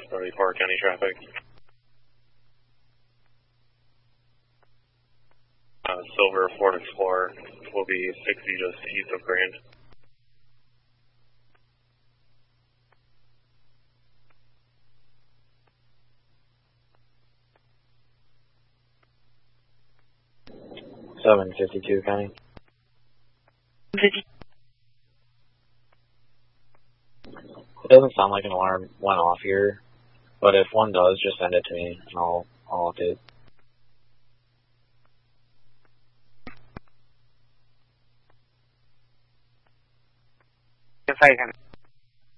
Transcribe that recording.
74 County traffic. Silver Ford Explorer will be 60 just east of Grand. $752 County. 50. It doesn't sound like an alarm went off here, but if one does, just send it to me and I'll update. Yes, I can.